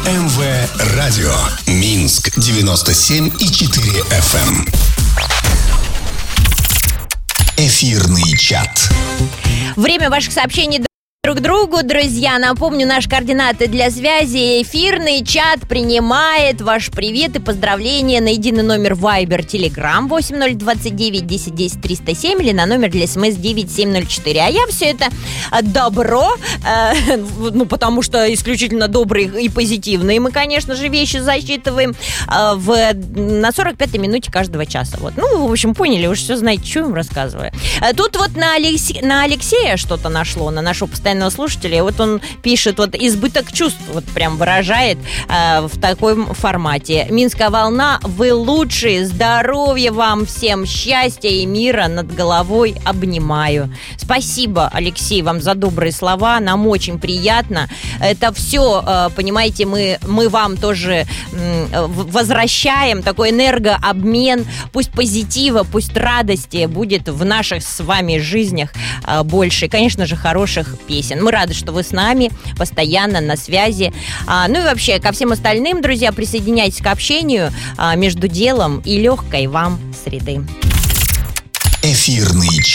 МВ Радио. Минск 97,4 FM. Эфирный чат. Время ваших сообщений друг другу, друзья. Напомню, наши координаты для связи. Эфирный чат принимает ваш привет и поздравления на единый номер Viber, Telegram 8029 10 10 307 или на номер для СМС 9704. А я все это добро, потому что исключительно добрые и позитивные мы, конечно же, вещи засчитываем на 45-й минуте каждого часа. Вот. Ну, вы, в общем, поняли, вы же все знаете, что я вам рассказываю. Тут вот на Алексея что-то нашло, на нашего постоянного слушателя. Вот он пишет, вот избыток чувств вот прям выражает в таком формате. Минская волна, вы лучшие, здоровья вам всем, счастья и мира над головой, обнимаю. Спасибо, Алексей, вам за добрые слова, нам очень приятно. Это все, понимаете, мы вам тоже возвращаем такой энергообмен. Пусть позитива, пусть радости будет в наших с вами жизнях больше. И, конечно же, хороших песен. Мы рады, что вы с нами, постоянно на связи. Ну и вообще, ко всем остальным, друзья, присоединяйтесь к общению между делом и легкой вам среды. Эфирный чат.